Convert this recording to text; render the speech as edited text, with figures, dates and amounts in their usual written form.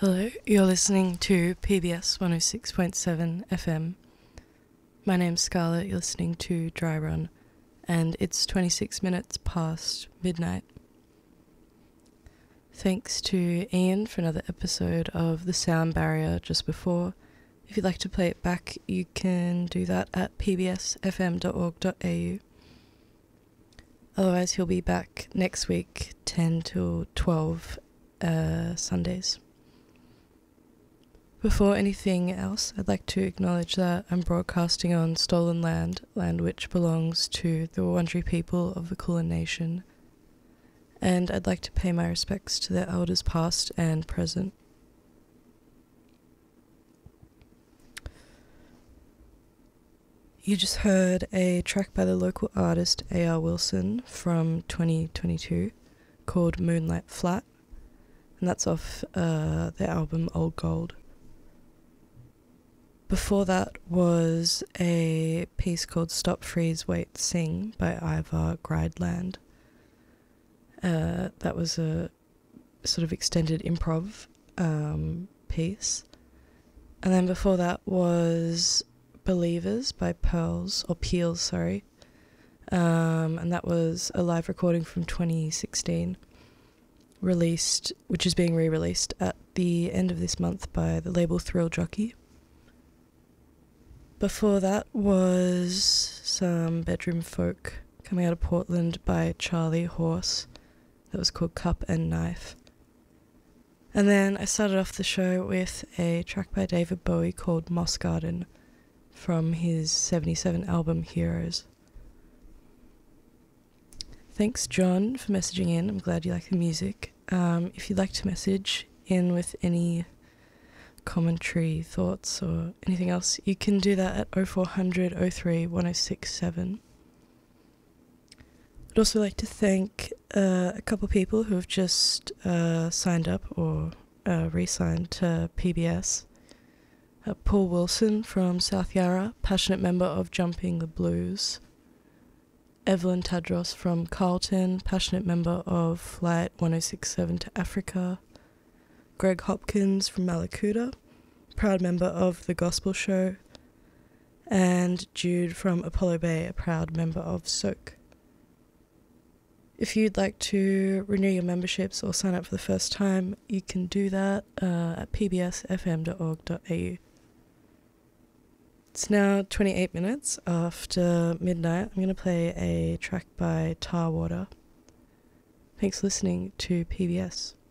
Hello, you're listening to PBS 106.7 FM. My name's Scarlett, you're listening to Dry Run, and it's 26 minutes past midnight. Thanks to Ian for another episode of The Sound Barrier just before. If you'd like to play it back, you can do that at pbsfm.org.au. Otherwise, he'll be back next week, 10 till 12 Sundays. Before anything else, I'd like to acknowledge that I'm broadcasting on stolen land which belongs to the Wurundjeri people of the Kulin Nation, and I'd like to pay my respects to their elders past and present. You just heard a track by the local artist A.R. Wilson from 2022 called Moonlight Flat, and that's off their album Old Gold. Before that was a piece called Stop, Freeze, Wait, Sing by Ivar Grideland. That was a sort of extended improv piece. And then before that was Believers by Peels, and that was a live recording from 2016, which is being re-released at the end of this month by the label Thrill Jockey. Before that was some bedroom folk coming out of Portland by Charlie Horse. That was called Cup and Knife. And then I started off the show with a track by David Bowie called Moss Garden from his 77 album Heroes. Thanks, John, for messaging in. I'm glad you like the music. If you'd like to message in with any commentary, thoughts, or anything else, you can do that at 0400 03 1067. I'd also like to thank a couple people who have just signed up or re-signed to PBS. Paul Wilson from South Yarra, passionate member of Jumping the Blues. Evelyn Tadros from Carlton, passionate member of Flight 1067 to Africa. Greg Hopkins from Malakuta, proud member of The Gospel Show. And Jude from Apollo Bay, a proud member of Soak. If you'd like to renew your memberships or sign up for the first time, you can do that at pbsfm.org.au. It's now 28 minutes after midnight. I'm going to play a track by Tar Water. Thanks for listening to PBS.